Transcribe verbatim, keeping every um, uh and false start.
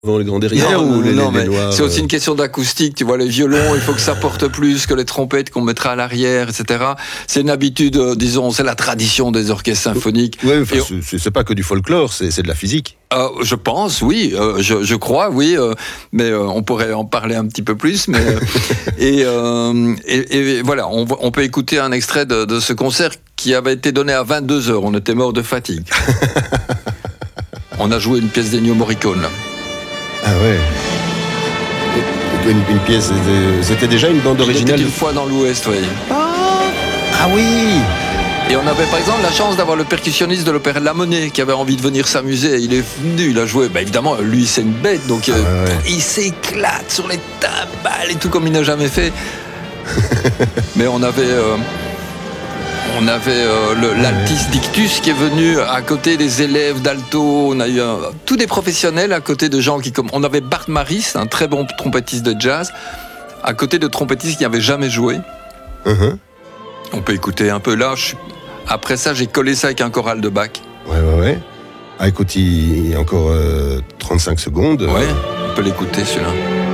Devant les grands derrière non, ou les, non, les, les mais noirs, c'est aussi euh... une question d'acoustique. Tu vois, les violons, il faut que ça porte plus que les trompettes qu'on mettra à l'arrière, et cetera. C'est une habitude, euh, disons, c'est la tradition des orchestres symphoniques. Oui, enfin, Et... c'est, c'est pas que du folklore, c'est, c'est de la physique. Euh, je pense, oui, euh, je, je crois, oui, euh, mais euh, on pourrait en parler un petit peu plus. Mais, euh, et, euh, et, et voilà, on, on peut écouter un extrait de, de ce concert qui avait été donné à vingt-deux heures. On était mort de fatigue. On a joué une pièce d'Ennio Morricone. Ah ouais. Une, une pièce, de... c'était déjà une bande originale. Une fois dans l'Ouest, oui. Ah, ah oui. Et on avait par exemple la chance d'avoir le percussionniste de l'Opéra de la Monnaie qui avait envie de venir s'amuser. Il est venu, il a joué. Bah évidemment, lui c'est une bête, donc ah, euh, ouais. il s'éclate sur les timbales et tout comme il n'a jamais fait. Mais on avait. Euh, On avait euh, le, l'Altis Dictus qui est venu à côté des élèves d'alto. On a eu un, tous des professionnels à côté de gens qui... Comme, on avait Bart Maris, un très bon trompettiste de jazz, à côté de trompettistes qui n'avaient jamais joué. Uh-huh. On peut écouter un peu là. Je, après ça, j'ai collé ça avec un choral de Bach. Ouais, ouais, ouais. Ah, écoute, il y a encore euh, trente-cinq secondes. Ouais, on peut l'écouter celui-là.